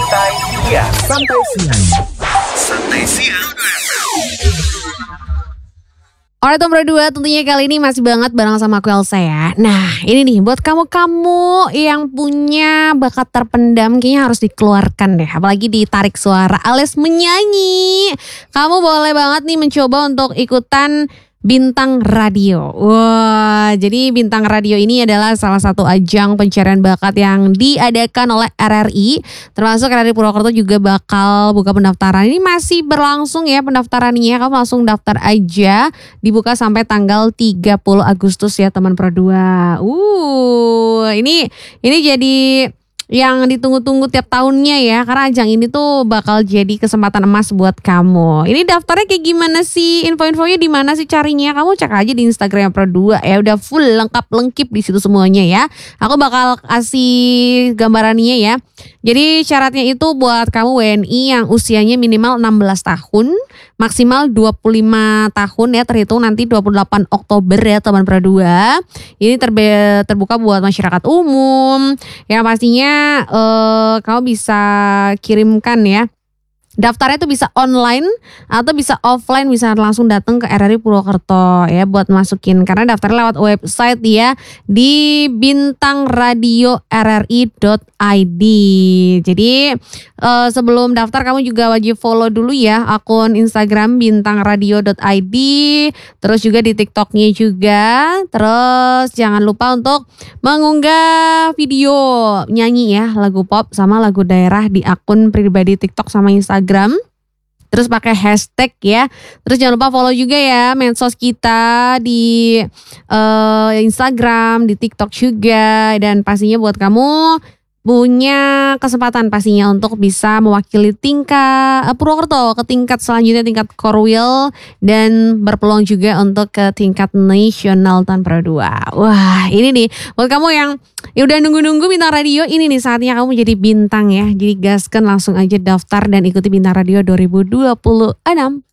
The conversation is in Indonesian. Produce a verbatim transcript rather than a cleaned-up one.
Santai Siang. Santai Siang. Santai Siang. Alright Om Berdua, tentunya kali ini masih banget bareng sama aku Elsa ya. Nah ini nih buat kamu-kamu yang punya bakat terpendam kayaknya harus dikeluarkan deh. Apalagi ditarik suara alias menyanyi. Kamu boleh banget nih mencoba untuk ikutan Bintang Radio. Wah, jadi Bintang Radio ini adalah salah satu ajang pencarian bakat yang diadakan oleh R R I. Termasuk R R I Purwokerto juga bakal buka pendaftaran. Ini masih berlangsung ya pendaftarannya. Kamu langsung daftar aja. Dibuka sampai tanggal tiga puluh Agustus ya teman Pro dua. Uh, ini ini jadi yang ditunggu-tunggu tiap tahunnya ya, karena ajang ini tuh bakal jadi kesempatan emas buat kamu. Ini daftarnya kayak gimana sih? Info-infonya di mana sih carinya? Kamu cek aja di Instagram Pro dua ya, udah full lengkap lengkip di situ semuanya ya. Aku bakal kasih gambarannya ya. Jadi syaratnya itu buat kamu W N I yang usianya minimal enam belas tahun, maksimal dua puluh lima tahun ya, terhitung nanti dua puluh delapan Oktober ya teman Pro dua. Ini terbe- terbuka buat masyarakat umum. Yang pastinya eh, kamu bisa kirimkan ya. Daftarnya tuh bisa online atau bisa offline, bisa langsung datang ke R R I Purwokerto ya buat masukin, karena daftarnya lewat website ya di bintang radio r r i dot i d. Jadi eh, sebelum daftar kamu juga wajib follow dulu ya akun Instagram bintang radio dot i d, terus juga di TikToknya juga. Terus jangan lupa untuk mengunggah video nyanyi ya, lagu pop sama lagu daerah di akun pribadi TikTok sama Instagram. Terus pakai hashtag ya. Terus jangan lupa follow juga ya medsos kita di uh, Instagram, di TikTok juga. Dan pastinya buat kamu punya kesempatan pastinya untuk bisa mewakili tingkat uh, Purwokerto ke tingkat selanjutnya, tingkat Korwil, dan berpeluang juga untuk ke tingkat nasional Tan Pro dua. Wah ini nih buat kamu yang ya udah nunggu-nunggu Bintang Radio, ini nih saatnya kamu jadi bintang ya. Jadi gaskan langsung aja daftar dan ikuti Bintang Radio dua ribu dua puluh enam.